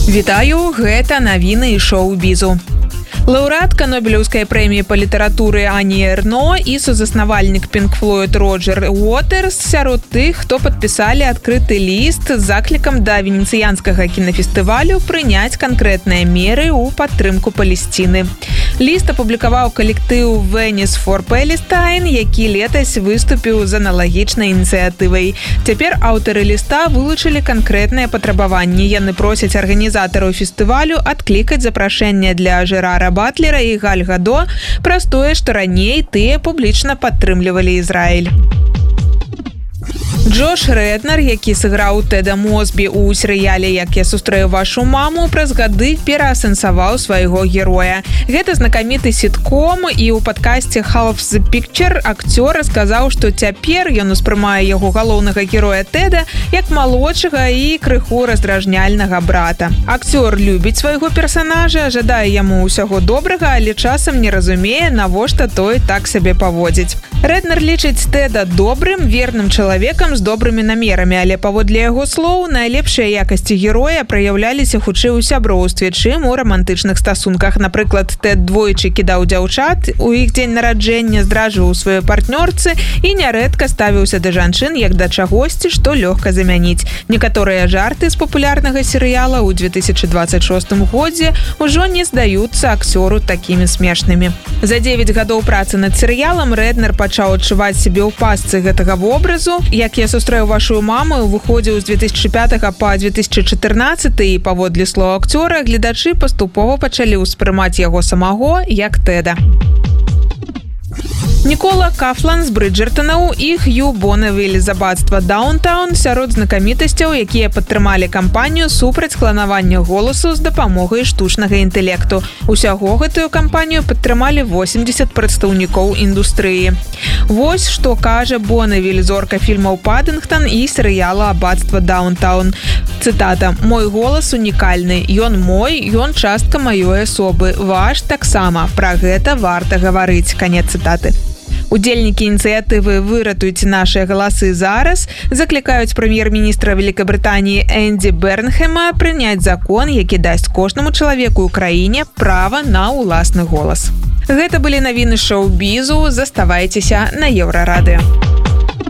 Вітаю, гэта навіны і шоу-бізу. Лаўрэатка Нобелеўскай прэміі па літаратуры Ані Эрно і сузаснавальнік Pink Floyd Роджер Уотерс сярод тых, хто падпісалі адкрыты ліст з заклікам да венецыянскага кінафестывалю прыняць канкрэтныя меры ў падтрымку Палесціны. Ліст апублікаваў калектыў Venice for Palestine, які летась выступіў з аналагічнай ініцыятывай. Цяпер аўтары ліста вылучылі канкрэтныя патрабаванні. Яны просяць арганізатараў фестывалю адклікаць запрашэнне для Жерара Батлера і Галь Гадо праз тое, што раней тыя публічна падтрымлівалі Ізраіль. Джош Реднер, які сыграў Теда Мосбі ў серыяле «Як я сустрэю вашу маму», праз гады пераасэнсаваў свайго героя. Гэта знакаміты сітком, і ў падкасце «Half the Picture» акцёр сказаў, што цяпер ён успрымае яго галоўнага героя Теда як малодшага і крыху раздражняльнага брата. Акцёр любіць свайго персанажа, жадае яму ўсяго добрага, але часам не разумее, навошта той так сябе паводзіць. Реднер лічыць Теда добрым, верным чалавекам з добрымі намерамі, але паводле яго слоў найлепшыя якасці героя праяўляліся хутчэй у сяброўстве, чым у рамантычных стасунках. Напрыклад, Тед двойчы кідаў дзяўчат у іх дзень нараджэння, здраджваў сваёй партнёрцы і нярэдка ставіўся да жанчын як да чагосьці, што лёгка замяніць. Некаторыя жарты з папулярнага серыяла ў 2026 годзе ўжо не здаюцца акцёру такімі смешнымі. За 9 гадоў працы над серыялам Реднер пачаў адчуваць сябе ў пастцы гэтага вобразу. «Як я сустрэю вашу маму» выходзіў з 2005 па 2014, і паводле слоў акцёра гледачы паступова пачалі ўспрымаць яго самого як Теда. Нікола Кафлан з Брыджертанаў і Хью Бонавіль з абацтва Даунтаун сярод знакамітасцяў, якія падтрымалі кампанію супраць кланавання голасу з дапамогай штучнага інтэлекту. Усяго гэтую кампанію падтрымалі 80 прадстаўнікоў індустрыі. Вось што кажа Бонавіль, зорка фільмаў «Паддынгтон» і серыяла «Абацтва Даунтаун». Цытата: «Мой голас унікальны. Ён мой, ён частка маёй асобы. Ваш таксама. Пра гэта варта гаварыць». Канец цытаты. Удзельнікі ініцыятывы «Выратуйце нашыя галасы зараз» заклікаюць прэм'ер-міністра Великабрытаніі Энді Бернхэма прыняць закон, які дасць кожнаму чалавеку ў краіне права на ўласны голас. Гэта былі навіны шоу-бізу. Заставайцеся на Еўрарадыё.